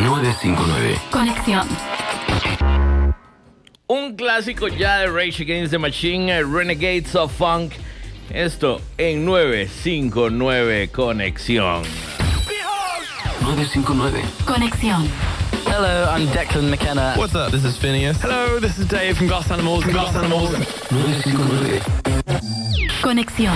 959. Conexión. Un clásico ya de Rage Against the Machine, Renegades of Funk. Esto en 959 Conexión. 959. Conexión. Hello, I'm Declan McKenna. What's up? This is Phineas. Hello, this is Dave from Glass Animals. 959. Conexión.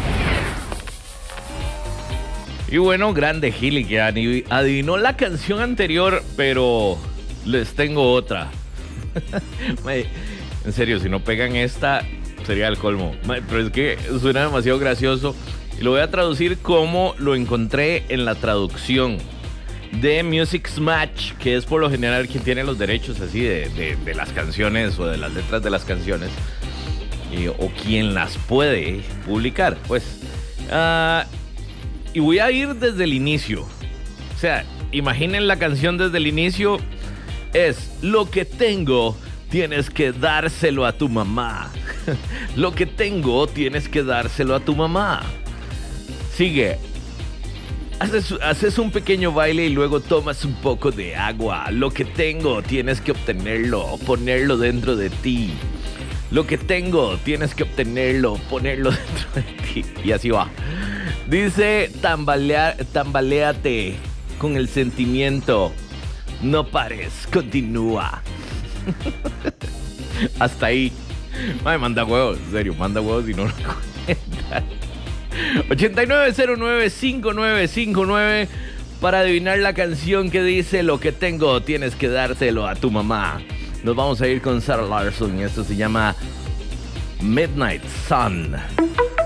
Y bueno, grande Gili que adivinó la canción anterior, pero les tengo otra. En serio, si no pegan esta, sería el colmo. Pero es que suena demasiado gracioso. Y lo voy a traducir como lo encontré en la traducción de Music Match, que es por lo general quien tiene los derechos así de las canciones o de las letras de las canciones. O quien las puede publicar, pues. Y voy a ir desde el inicio. O sea, imaginen la canción desde el inicio. Es: lo que tengo, tienes que dárselo a tu mamá. Lo que tengo, tienes que dárselo a tu mamá. Sigue. Haces un pequeño baile y luego tomas un poco de agua. Lo que tengo, tienes que obtenerlo, ponerlo dentro de ti. Lo que tengo, tienes que obtenerlo, ponerlo dentro de ti. Y así va. Dice: tambaleate con el sentimiento. No pares, continúa. Hasta ahí. Ay, manda huevos, en serio, manda huevos y no lo cuentan. 8909-5959 para adivinar la canción que dice: lo que tengo, tienes que dárselo a tu mamá. Nos vamos a ir con Sarah Larsson y esto se llama Midnight Sun.